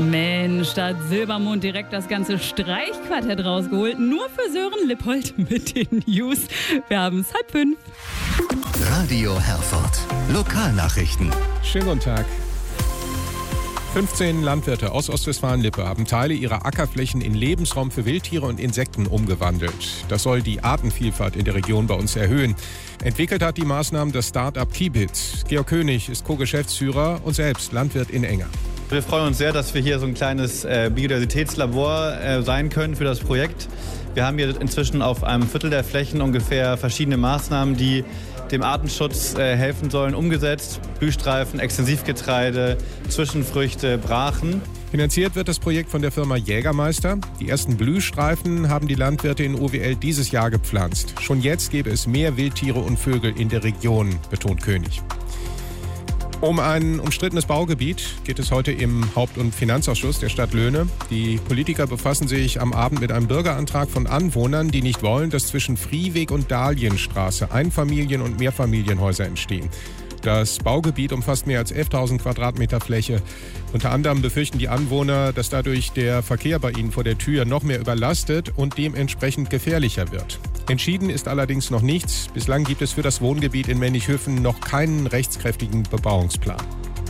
Mensch, da hat Silbermond direkt das ganze Streichquartett rausgeholt. Nur für Sören Lippold mit den News. Wir haben es 4:30. Radio Herford. Lokalnachrichten. Schönen guten Tag. 15 Landwirte aus Ostwestfalen-Lippe haben Teile ihrer Ackerflächen in Lebensraum für Wildtiere und Insekten umgewandelt. Das soll die Artenvielfalt in der Region bei uns erhöhen. Entwickelt hat die Maßnahmen das Start-up Keepit. Georg König ist Co-Geschäftsführer und selbst Landwirt in Enger. Wir freuen uns sehr, dass wir hier so ein kleines Biodiversitätslabor sein können für das Projekt. Wir haben hier inzwischen auf einem Viertel der Flächen ungefähr verschiedene Maßnahmen, die dem Artenschutz helfen sollen, umgesetzt. Blühstreifen, Extensivgetreide, Zwischenfrüchte, Brachen. Finanziert wird das Projekt von der Firma Jägermeister. Die ersten Blühstreifen haben die Landwirte in OWL dieses Jahr gepflanzt. Schon jetzt gäbe es mehr Wildtiere und Vögel in der Region, betont König. Um ein umstrittenes Baugebiet geht es heute im Haupt- und Finanzausschuss der Stadt Löhne. Die Politiker befassen sich am Abend mit einem Bürgerantrag von Anwohnern, die nicht wollen, dass zwischen Frieweg und Dahlienstraße Einfamilien- und Mehrfamilienhäuser entstehen. Das Baugebiet umfasst mehr als 11.000 Quadratmeter Fläche. Unter anderem befürchten die Anwohner, dass dadurch der Verkehr bei ihnen vor der Tür noch mehr überlastet und dementsprechend gefährlicher wird. Entschieden ist allerdings noch nichts. Bislang gibt es für das Wohngebiet in Männighofen noch keinen rechtskräftigen Bebauungsplan.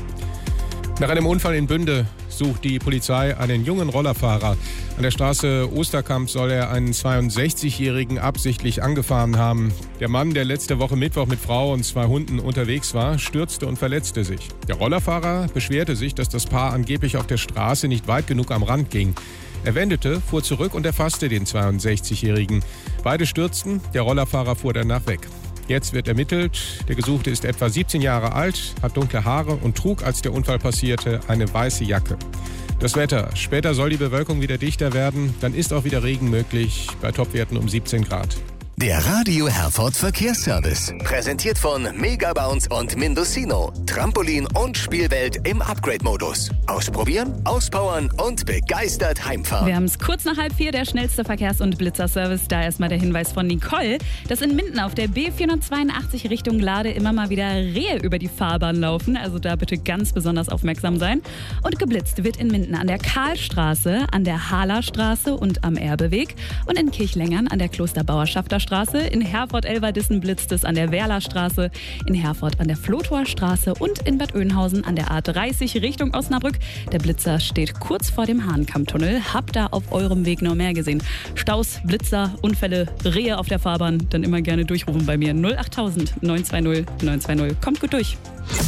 Nach einem Unfall in Bünde sucht die Polizei einen jungen Rollerfahrer. An der Straße Osterkamp soll er einen 62-Jährigen absichtlich angefahren haben. Der Mann, der letzte Woche Mittwoch mit Frau und 2 Hunden unterwegs war, stürzte und verletzte sich. Der Rollerfahrer beschwerte sich, dass das Paar angeblich auf der Straße nicht weit genug am Rand ging. Er wendete, fuhr zurück und erfasste den 62-Jährigen. Beide stürzten, der Rollerfahrer fuhr danach weg. Jetzt wird ermittelt. Der Gesuchte ist etwa 17 Jahre alt, hat dunkle Haare und trug, als der Unfall passierte, eine weiße Jacke. Das Wetter. Später soll die Bewölkung wieder dichter werden. Dann ist auch wieder Regen möglich, bei Topwerten um 17 Grad. Der Radio Herford Verkehrsservice. Präsentiert von Megabounce und Mindocino. Trampolin und Spielwelt im Upgrade-Modus. Ausprobieren, auspowern und begeistert heimfahren. Wir haben es kurz nach 3:30, der schnellste Verkehrs- und Blitzerservice. Da erstmal der Hinweis von Nicole, dass in Minden auf der B482 Richtung Lade immer mal wieder Rehe über die Fahrbahn laufen. Also da bitte ganz besonders aufmerksam sein. Und geblitzt wird in Minden an der Karlstraße, an der Hahlerstraße und am Erbeweg. Und in Kirchlengern an der Klosterbauerschafter Straße. In Herford-Elverdissen blitzt es an der Werlerstraße, in Herford an der Flotower Straße und in Bad Oeynhausen an der A30 Richtung Osnabrück. Der Blitzer steht kurz vor dem Hahnkammtunnel. Habt da auf eurem Weg noch mehr gesehen? Staus, Blitzer, Unfälle, Rehe auf der Fahrbahn? Dann immer gerne durchrufen bei mir. 08000 920 920. Kommt gut durch.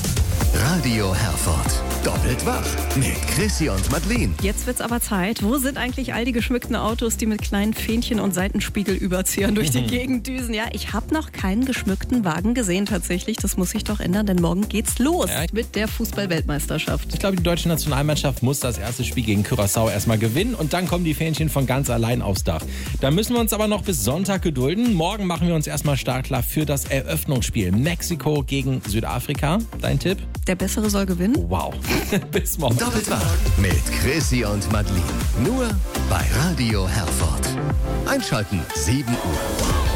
Radio Herford. Doppelt wach mit Chrissy und Madeleine. Jetzt wird's aber Zeit. Wo sind eigentlich all die geschmückten Autos, die mit kleinen Fähnchen und Seitenspiegelüberziehern durch die Gegend düsen? Ja, ich habe noch keinen geschmückten Wagen gesehen tatsächlich. Das muss sich doch ändern, denn morgen geht's los mit der Fußball-Weltmeisterschaft. Ich glaube, die deutsche Nationalmannschaft muss das erste Spiel gegen Curaçao erstmal gewinnen und dann kommen die Fähnchen von ganz allein aufs Dach. Da müssen wir uns aber noch bis Sonntag gedulden. Morgen machen wir uns erstmal startklar für das Eröffnungsspiel. Mexiko gegen Südafrika. Dein Tipp? Der Bessere soll gewinnen? Wow. Bis morgen. Doppelt wach mit Chrissy und Madeleine. Nur bei Radio Herford. Einschalten, 7 Uhr.